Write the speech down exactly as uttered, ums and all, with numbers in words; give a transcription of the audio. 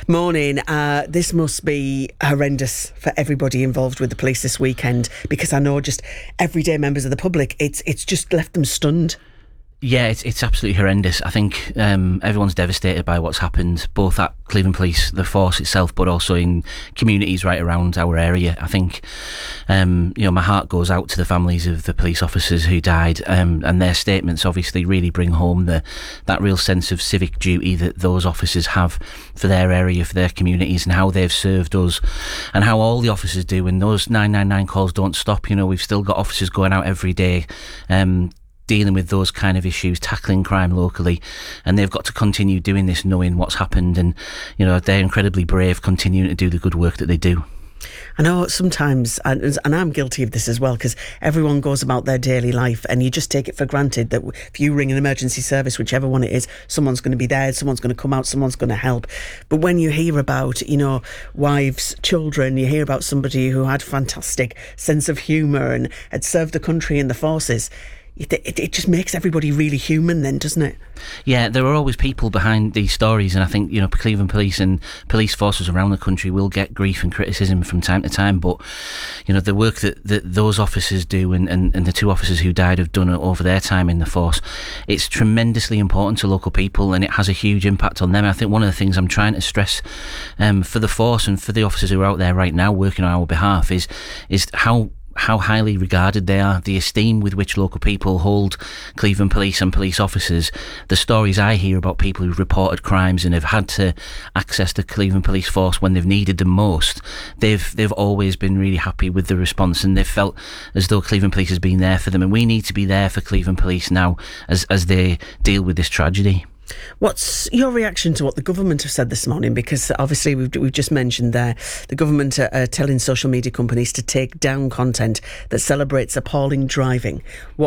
Morning. Uh, this must be horrendous for everybody involved with the police this weekend, because I know just everyday members of the public, it's it's just left them stunned. Yeah, it's it's absolutely horrendous. I think um, everyone's devastated by what's happened, both at Cleveland Police, the force itself, but also in communities right around our area. I think, um, you know, my heart goes out to the families of the police officers who died, um, and their statements obviously really bring home the that real sense of civic duty that those officers have for their area, for their communities, and how they've served us, and how all the officers do. And those nine nine nine calls don't stop. You know, we've still got officers going out every day, um, dealing with those kind of issues, tackling crime locally, and they've got to continue doing this knowing what's happened, and you know, they're incredibly brave continuing to do the good work that they do. I know sometimes, and, and I'm guilty of this as well, because everyone goes about their daily life and you just take it for granted that if you ring an emergency service, whichever one it is, someone's going to be there, someone's going to come out, someone's going to help. But when you hear about, you know, wives, children, you hear about somebody who had fantastic sense of humour and had served the country in the forces, It, it, it just makes everybody really human then, doesn't it? Yeah, there are always people behind these stories, and I think, you know, Cleveland Police and police forces around the country will get grief and criticism from time to time, but, you know, the work that, that those officers do and, and, and the two officers who died have done over their time in the force, it's tremendously important to local people, and it has a huge impact on them. I think one of the things I'm trying to stress um, for the force and for the officers who are out there right now working on our behalf is is how how highly regarded they are, the esteem with which local people hold Cleveland Police and police officers. The stories I hear about people who've reported crimes and have had to access the Cleveland Police force when they've needed them most, they've they've always been really happy with the response, and they've felt as though Cleveland Police has been there for them, and we need to be there for Cleveland Police now as as they deal with this tragedy. What's your reaction to what the government have said this morning? Because obviously we've, we've just mentioned there, the government are, are telling social media companies to take down content that celebrates appalling driving. What